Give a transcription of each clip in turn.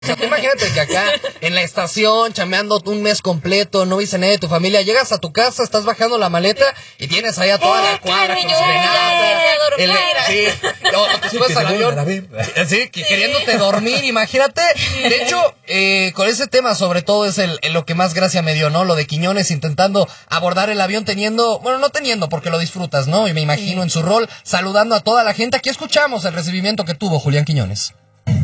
O sea, tú imagínate que acá en la estación, chameando un mes completo, no viste nadie de tu familia, llegas a tu casa, estás bajando la maleta y tienes ahí a toda la cuadra con sí, o te subes al avión, sí, queriéndote dormir, imagínate. De hecho, con ese tema sobre todo es lo que más gracia me dio, ¿no? Lo de Quiñones intentando abordar el avión no teniendo, porque lo disfrutas, ¿no? Y me imagino en su rol, saludando a toda la gente. Aquí escuchamos el recibimiento que tuvo Julián Quiñones.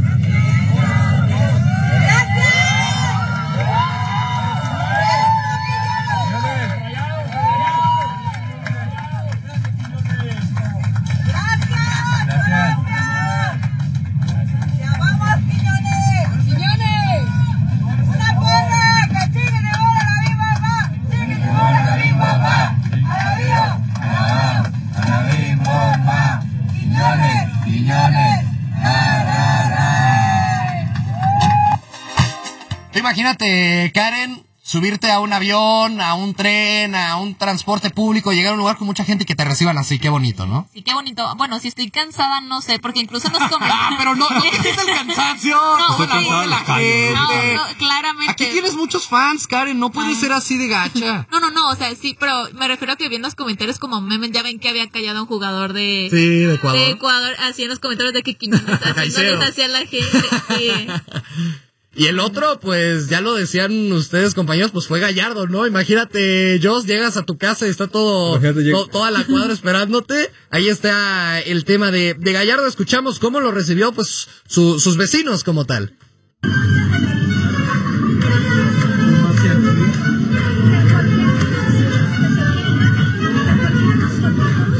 Imagínate, Karen, subirte a un avión, a un tren, a un transporte público, llegar a un lugar con mucha gente y que te reciban así, qué bonito, ¿no? Sí, qué bonito. Bueno, si estoy cansada, no sé, porque incluso nos comentamos... pero no te quita el cansancio. No, claramente. Aquí tienes muchos fans, Karen, no puede ser así de gacha. No, o sea, sí, pero me refiero a que vi en los comentarios como memes, ya ven que había callado un jugador de Ecuador. De Ecuador, así en los comentarios de que Quiñones haciéndoles hacia la gente. Sí. Y el otro, pues, ya lo decían ustedes, compañeros, pues fue Gallardo, ¿no? Imagínate, Jos, llegas a tu casa y está toda la cuadra esperándote. Ahí está el tema de Gallardo. Escuchamos cómo lo recibió, pues, sus vecinos como tal.